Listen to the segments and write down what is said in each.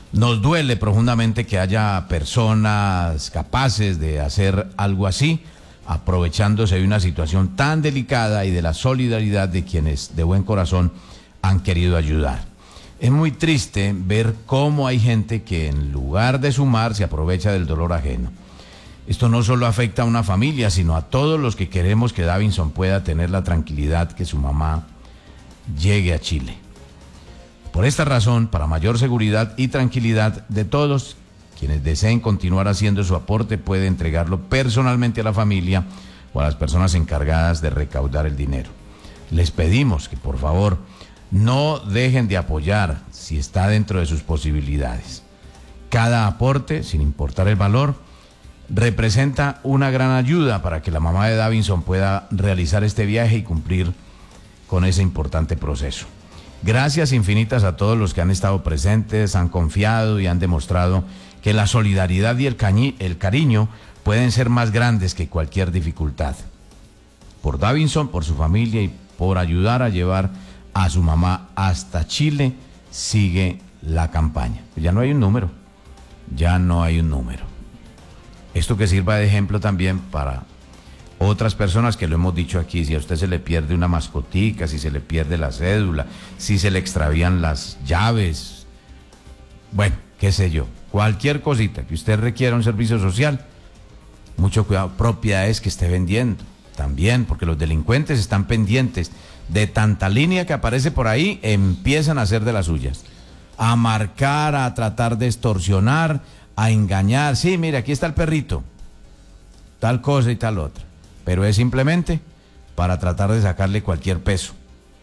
Nos duele profundamente que haya personas capaces de hacer algo así, aprovechándose de una situación tan delicada y de la solidaridad de quienes de buen corazón han querido ayudar. Es muy triste ver cómo hay gente que en lugar de sumar se aprovecha del dolor ajeno. Esto no solo afecta a una familia, sino a todos los que queremos que Davinson pueda tener la tranquilidad que su mamá llegue a Chile. Por esta razón, para mayor seguridad y tranquilidad de todos, quienes deseen continuar haciendo su aporte pueden entregarlo personalmente a la familia o a las personas encargadas de recaudar el dinero. Les pedimos que por favor no dejen de apoyar si está dentro de sus posibilidades. Cada aporte, sin importar el valor, representa una gran ayuda para que la mamá de Davinson pueda realizar este viaje y cumplir con ese importante proceso. Gracias infinitas a todos los que han estado presentes, han confiado y han demostrado que la solidaridad y el cariño pueden ser más grandes que cualquier dificultad. Por Davinson, por su familia y por ayudar a llevar a su mamá hasta Chile, sigue la campaña. Ya no hay un número, ya no hay un número. Esto que sirva de ejemplo también para otras personas que lo hemos dicho aquí. Si a usted se le pierde una mascotica, si se le pierde la cédula, si se le extravían las llaves, bueno, qué sé yo, cualquier cosita que usted requiera un servicio social, mucho cuidado, propiedades que esté vendiendo también, porque los delincuentes están pendientes de tanta línea que aparece por ahí, empiezan a hacer de las suyas, a marcar, a tratar de extorsionar, a engañar. Sí, mire, aquí está el perrito, tal cosa y tal otra, pero es simplemente para tratar de sacarle cualquier peso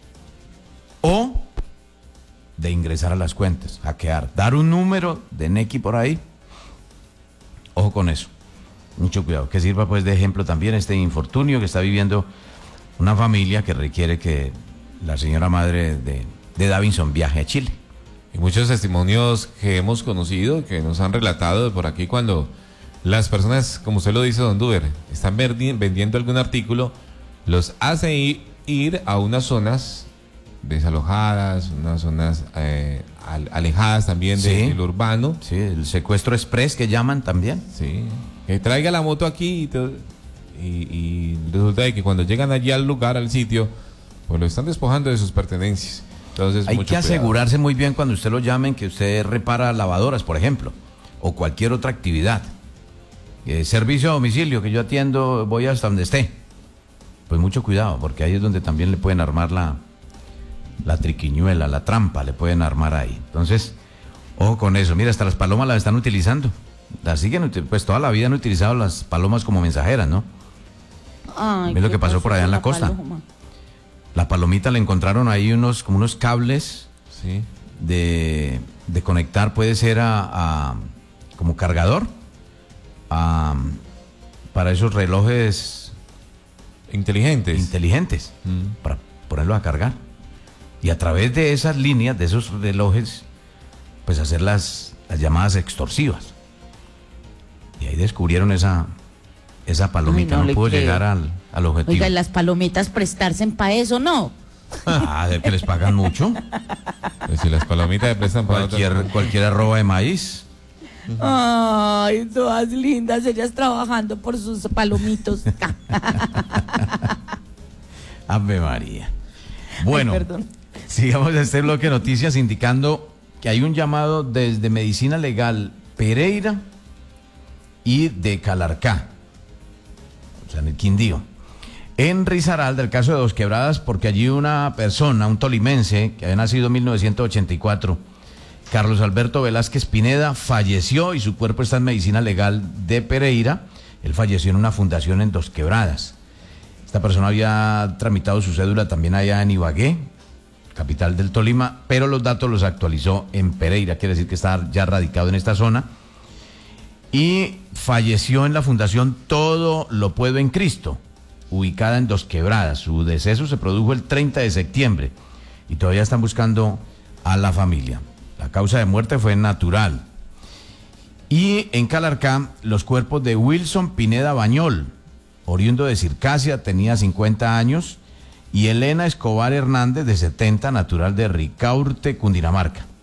o de ingresar a las cuentas, hackear, dar un número de Nequi por ahí. Ojo con eso, mucho cuidado, que sirva pues de ejemplo también este infortunio que está viviendo una familia que requiere que la señora madre de Davinson viaje a Chile. Y muchos testimonios que hemos conocido, que nos han relatado por aquí, cuando las personas, como usted lo dice, don Duber, están vendiendo algún artículo, los hace ir a unas zonas desalojadas, unas zonas alejadas también del urbano. Sí, el secuestro express que llaman también. Sí, que traiga la moto aquí y resulta de que cuando llegan allí al lugar, al sitio, pues lo están despojando de sus pertenencias. Entonces, hay que asegurarse muy bien cuando usted lo llamen que usted repara lavadoras, por ejemplo, o cualquier otra actividad. Servicio a domicilio que yo atiendo, voy hasta donde esté. Pues mucho cuidado, porque ahí es donde también le pueden armar la triquiñuela, la trampa, le pueden armar ahí. Entonces, ojo con eso. Mira, hasta las palomas las están utilizando. Las siguen, pues toda la vida han utilizado las palomas como mensajeras, ¿no? Ay, ¿ves lo que pasó por allá en la costa? Paloma. La palomita le encontraron ahí como unos cables, sí, de conectar, puede ser como cargador, para esos relojes inteligentes, para ponerlos a cargar. Y a través de esas líneas, de esos relojes, pues hacer las llamadas extorsivas. Y ahí descubrieron esa palomita. Ay, no pudo llegar al objetivo. Oiga, ¿y las palomitas prestarse para eso, no? ¿De que les pagan mucho? Pues si las palomitas le prestan para cualquier arroba de maíz. Ay, todas lindas, ellas trabajando por sus palomitos. Ave María. Bueno, ay, perdón. Sigamos a este bloque de noticias indicando que hay un llamado desde Medicina Legal Pereira y de Calarcá, o sea, en el Quindío, en Risaralda, el caso de Dos Quebradas, porque allí una persona, un tolimense, que había nacido en 1984, Carlos Alberto Velázquez Pineda, falleció y su cuerpo está en Medicina Legal de Pereira. Él falleció en una fundación en Dos Quebradas. Esta persona había tramitado su cédula también allá en Ibagué, capital del Tolima, pero los datos los actualizó en Pereira, quiere decir que está ya radicado en esta zona. Y falleció en la fundación Todo lo Puedo en Cristo, ubicada en Dos Quebradas. Su deceso se produjo el 30 de septiembre y todavía están buscando a la familia. La causa de muerte fue natural. Y en Calarcá, los cuerpos de Wilson Pineda Bañol, oriundo de Circasia, tenía 50 años, y Elena Escobar Hernández, de 70, natural de Ricaurte, Cundinamarca.